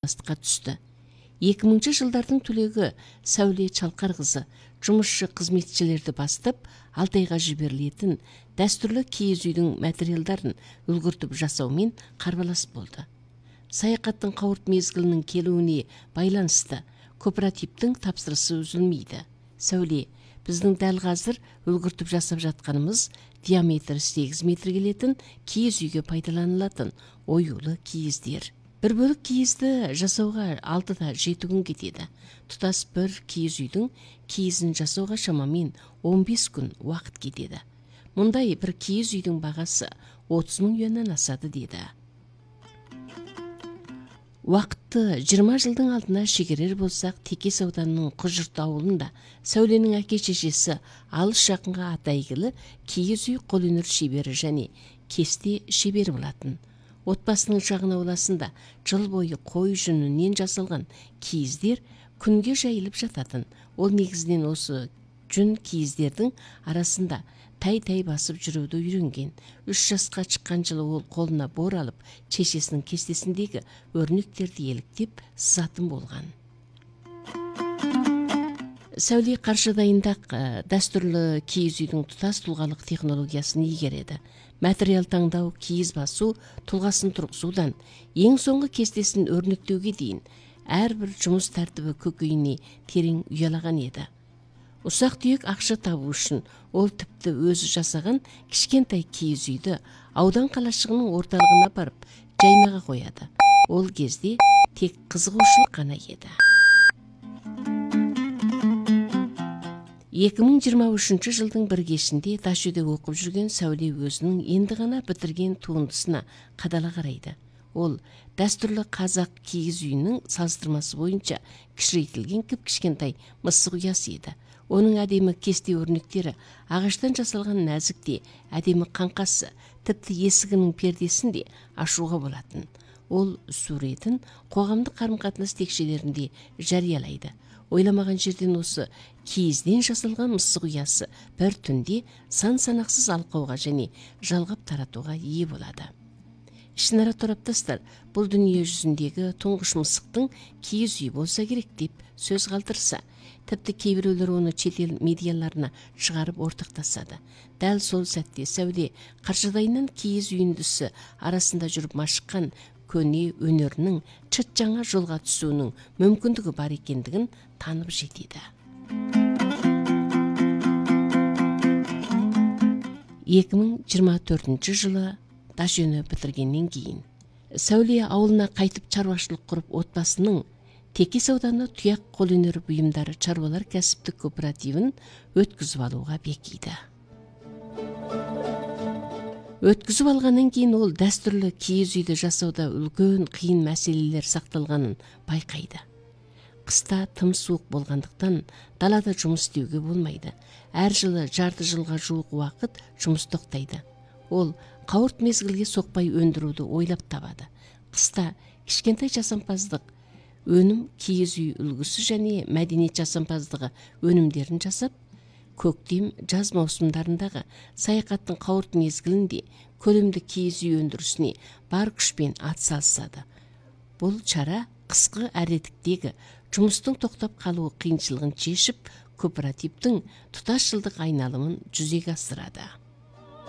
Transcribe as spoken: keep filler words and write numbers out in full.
ықпалдастыққа түсті. екі мыңыншы жылдардың түлегі Сәуле Чалқарқызы жұмысшы қызметшілерді бастап Алтайға жіберілетін дәстүрлі киіз үйдің материалдарын үлгіртіп жасаумен қарбалас болды. Саяхаттың қауырт мезгілінің келуіне байланысты кооперативтің тапсырысы үзілмейді. Сәуле, біздің дәл қазір үлгіртіп жасап жатқанымыз диаметрі сегіз метр келетін киіз үйге пайдаланылатын оюлы киіздер. Бір бөлік киізді жасауға алтыда жеті күн кетеді. Тұтас бір киіз үйдің киізін жасауға шамамен он бес күн уақыт кетеді. Мұндай бір киіз үйдің бағасы отыз мың юаннан асады деді. Уақытты жиырма жылдың алдына шегерер болсақ, Текес ауданының Құжырт ауылында Сәуленің әке-шешесі алыс жақынға атайгілі киіз үй қолөнер шебері және кесте шебері болатын. Отбасының шағын ауласында жыл бойы қой жүнінен жасалған киіздер күнге жайылып жататын. Ол негізінен осы жүн киіздердің арасында тай-тай басып жүруді үйренген. Үш жасқа шыққан жылы ол қолына бор алып, шешесінің кестесіндегі өрнектерді еліктеп сызатын болған. Сәуле қаршадайындақ дәстүрлі киіз үйдің тұтас тұлғалық технологиясын игереді. Материал таңдау, киіз басу, тұлғасын тұрғызудан ең соңғы кестесін өрнектеуге дейін әрбір жұмыс тәртібі көкейіне терең ұялаған еді. Ұсақ түйек ақша табу үшін ол тіпті өзі жасаған кішкентай киіз үйді аудан қалашығының орталығына барып жаймаға қояды. Ол кезде тек қызығушылық қана еді. екі мың жиырма үшінші жылдың бір кешінде Ташөде оқып жүрген Сәуле өзінің енді ғана бітірген туындысына қадала қарайды. Ол дәстүрлі қазақ киіз үйінің салыстырмасы бойынша кішірейтілген кіп-кішкентай мысық ұясы еді. Оның әдемі кесте өрнектері, ағаштан жасалған нәзікте әдемі қаңқасы, тіпті есігінің пердесін де ашуға болатын. Ол суретін қоғамдық қарым-қатынас текшелерінде жариялайды. Ойламаған жерден осы киізден жасалған мысық ұясы бір түнде сан-санақсыз алқауға және жалғап таратуға ие болады. Ішінара тораптастар бұл дүние жүзіндегі тұңғыш мысықтың киіз үй болса керек деп сөз қалдырса, тіпті кейбіреулер оны шетел медиаларына шығарып ортақтасады. Дәл сол сәтте Сәуле қаршадайынан киіз үйіндісі арасында жүріп машыққан көне өнерінің чыт жаңа жолға түсуінің мүмкіндігі бар екендігін танып жетеді. екі мың жиырма төртінші жылы Ташөне бітіргеннен кейін Сәуле ауылына қайтып шаруашылық құрып, отбасының Текес ауданы тұяқ қолөнер бұйымдары шаруалар кәсіптік кооперативін өткізіп алуға бекиді. Өткізіп алғаннан кейін ол дәстүрлі киіз үйді жасауда үлкен қиын мәселелер сақталғанын байқайды. Қыста тым суық болғандықтан далада жұмыс істеуге болмайды. Әр жылы жарты жылға жуық уақыт жұмыс тоқтайды. Ол қауырт мезгілге соқпай өндіруді ойлап табады. Қыста кішкентай жасампаздық өнім, киіз үй үлгісі және мәдениет жасампаздығы өнімдерін жасап, көктем, жаз маусымдарындағы саяхаттың қауырт мезгілінде көлемді киіз үй өндірісіне бар күшпен атсалысады. Бұл шара қысқы әредіктегі жұмыстың тоқтап қалуы қиыншылығын шешіп, кооперативтің тұтас жылдық айналымын жүзеге асырады.